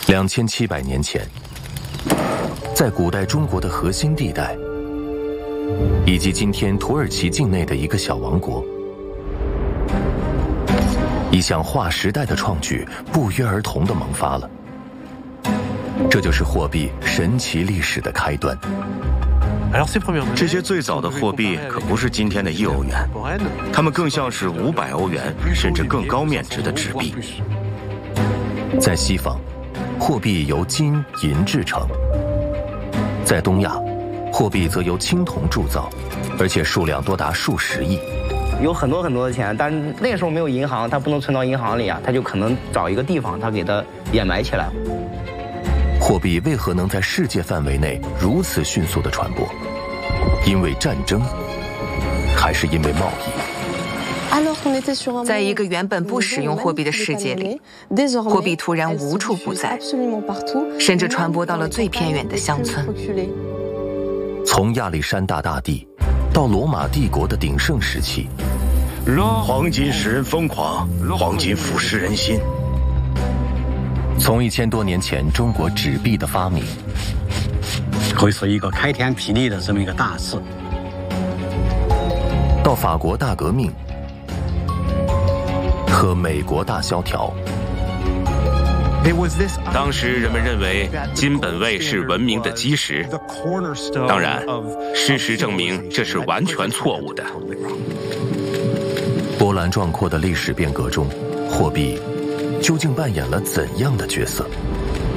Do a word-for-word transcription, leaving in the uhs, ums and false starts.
两千七百年前，在古代中国的核心地带，以及今天土耳其境内的一个小王国，一项划时代的创举不约而同地萌发了。这就是货币神奇历史的开端。 这些最早的货币可不是今天的一欧元，它们更像是五百欧元甚至更高面值的纸币。 在西方，货币由金银制成；在东亚，货币则由青铜铸造，而且数量多达数十亿。 有很多很多的钱，但是那时候没有银行，它不能存到银行里啊，它就可能找一个地方，它给它掩埋起来。 货币为何能在世界范围内如此迅速地传播？因为战争，还是因为贸易？ 在一个原本不使用货币的世界里，货币突然无处不在，甚至传播到了最偏远的乡村。 从亚历山大大帝到罗马帝国的鼎盛时期， 黄金使人疯狂，黄金腐蚀人心。 从一千多年前中国纸币的发明， 会是一个开天辟地的这么一个大事， 到法国大革命和美国大萧条。 当时人们认为金本位是文明的基石，当然，事实证明这是完全错误的。 波澜壮阔的历史变革中，货币究竟扮演了怎样的角色？